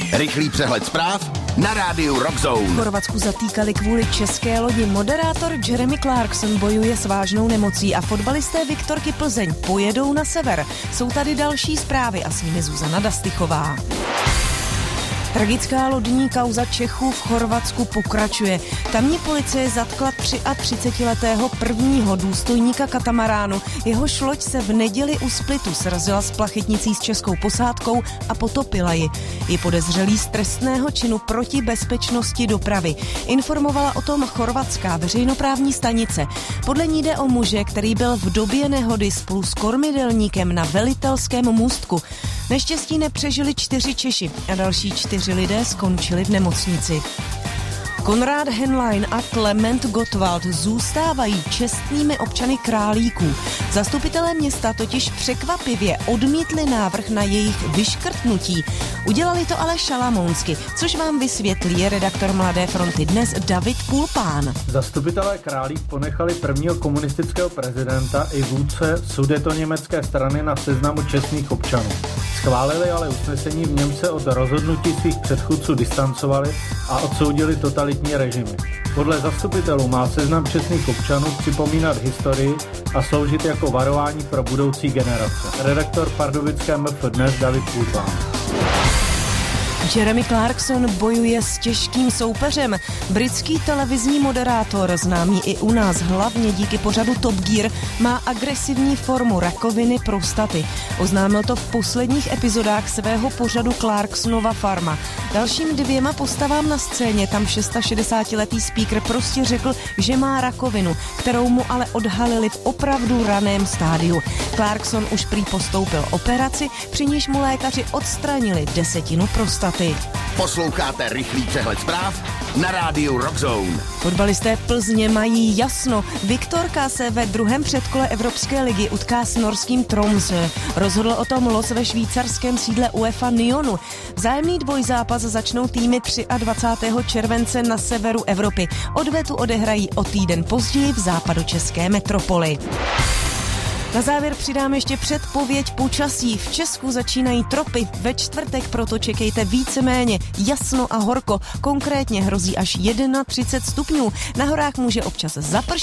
Rychlý přehled zpráv na rádiu Rock Zone. V Chorvatsku zatýkali kvůli české lodi. Moderátor Jeremy Clarkson bojuje s vážnou nemocí a fotbalisté Viktorky Plzeň pojedou na sever. Jsou tady další zprávy a s nimi Zuzana Dastychová. Tragická lodní kauza Čechů v Chorvatsku pokračuje. Tamní policie zatkla 33letého prvního důstojníka katamaránu. Jehož loď se v neděli u Splitu srazila s plachetnicí s českou posádkou a potopila ji. Je podezřelý z trestného činu proti bezpečnosti dopravy. Informovala o tom chorvatská veřejnoprávní stanice. Podle ní jde o muže, který byl v době nehody spolu s kormidelníkem na velitelském můstku. Neštěstí nepřežili 4 Češi a další 4 lidé skončili v nemocnici. Konrad Henlein a Klement Gottwald zůstávají čestnými občany Králíků. Zastupitelé města totiž překvapivě odmítli návrh na jejich vyškrtnutí. Udělali to ale šalamounsky, což vám vysvětlí redaktor Mladé fronty Dnes David Pulpán. Zastupitelé Králík ponechali prvního komunistického prezidenta i vůdce sudetoněmecké strany na seznamu čestných občanů. Schválili ale usnesení, v něm se od rozhodnutí svých předchůdců distancovali a odsoudili totalitní režimy. Podle zastupitelů má seznam čestných občanů připomínat historii a sloužit jako varování pro budoucí generace. Redaktor pardubické MF Dnes David Pulpán. Jeremy Clarkson bojuje s těžkým soupeřem. Britský televizní moderátor, známý i u nás hlavně díky pořadu Top Gear, má agresivní formu rakoviny prostaty. Oznámil to v posledních epizodách svého pořadu Clarksonova farma. Dalším 2 postavám na scéně tam 66letý speaker prostě řekl, že má rakovinu, kterou mu ale odhalili v opravdu raném stádiu. Clarkson už prý postoupil operaci, při níž mu lékaři odstranili 1/10 prostaty. Posloucháte rychlý přehled zpráv na rádiu Rock Zone. Fotbalisté Plzně mají jasno. Viktorka se ve druhém předkole Evropské ligy utká s norským Tromsø. Rozhodl o tom los ve švýcarském sídle UEFA Nyonu. Vzájemný dvojzápas začnou týmy 23. července na severu Evropy. Odvetu odehrají o týden později v západočeské metropoli. Na závěr přidám ještě předpověď počasí. V Česku začínají tropy. Ve čtvrtek proto čekejte víceméně jasno a horko. Konkrétně hrozí až 31 stupňů. Na horách může občas zapršet.